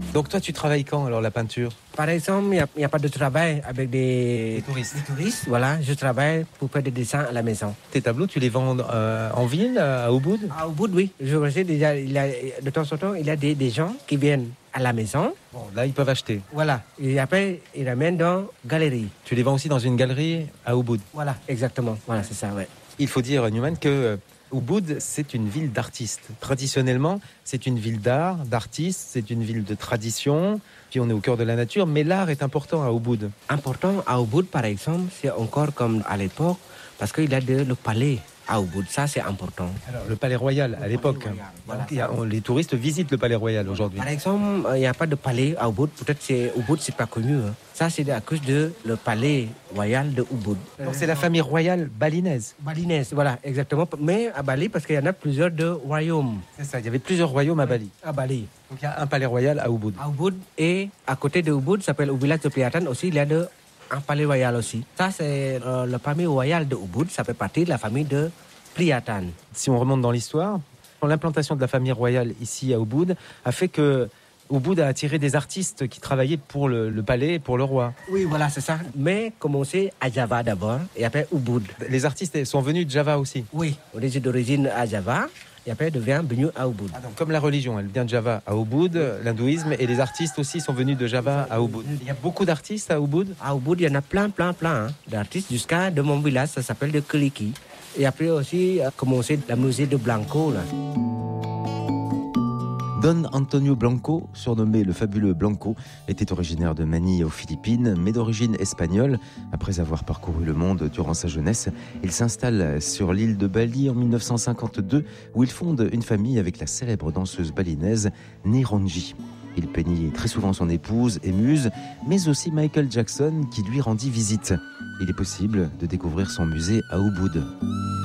Donc toi, tu travailles quand alors la peinture? Par exemple, il n'y a pas de travail avec des touristes. Voilà, je travaille pour faire des dessins à la maison. Tes tableaux, tu les vends en ville, à Ubud? À Ubud, oui. Je sais déjà, de temps en temps, il y a des gens qui viennent à la maison. Bon, là, ils peuvent acheter. Voilà. Et après, ils ramènent dans la galerie. Tu les vends aussi dans une galerie à Ubud? Voilà, exactement. Voilà, c'est ça, ouais. Il faut dire, Newman, que Ubud, c'est une ville d'artistes. Traditionnellement, c'est une ville d'art, d'artistes, c'est une ville de tradition. Puis on est au cœur de la nature, mais l'art est important à Ubud. Important à Ubud, par exemple, c'est encore comme à l'époque, parce qu'il y a le palais à Ubud. Ça, c'est important. Alors, le palais royal à l'époque. Voilà. Les touristes visitent le palais royal aujourd'hui. Par exemple, il n'y a pas de palais à Ubud. Peut-être que Ubud, c'est pas connu. Hein. Ça, c'est à cause de le palais royal de Ubud. Donc c'est la famille royale balinaise. Balinaise, voilà, exactement. Mais à Bali, parce qu'il y en a plusieurs de royaumes. C'est ça, il y avait plusieurs royaumes à Bali. À Bali. Donc il y a un palais royal à Ubud. À Ubud, et à côté de Ubud, ça s'appelle au village de Priatan aussi, il y a un palais royal aussi. Ça, c'est la famille royale de Ubud. Ça fait partie de la famille de Priatan. Si on remonte dans l'histoire, l'implantation de la famille royale ici à Ubud a fait que Ubud a attiré des artistes qui travaillaient pour le palais et pour le roi. Oui, voilà, c'est ça. Mais commencé à Java d'abord, et après Ubud. Les artistes sont venus de Java aussi? Oui, on est d'origine à Java, et après devient venu à Ubud. Donc, comme la religion, elle vient de Java à Ubud, l'hindouisme, et les artistes aussi sont venus de Java à Ubud. Il y a beaucoup d'artistes à Ubud? À Ubud, il y en a plein d'artistes, jusqu'à de mon village, ça s'appelle de Keliki. Et après aussi, a commencé la musée de Blanco, là. Don Antonio Blanco, surnommé le fabuleux Blanco, était originaire de Manille aux Philippines, mais d'origine espagnole. Après avoir parcouru le monde durant sa jeunesse, il s'installe sur l'île de Bali en 1952, où il fonde une famille avec la célèbre danseuse balinaise Nironji. Il peignit très souvent son épouse et muse, mais aussi Michael Jackson qui lui rendit visite. Il est possible de découvrir son musée à Ubud.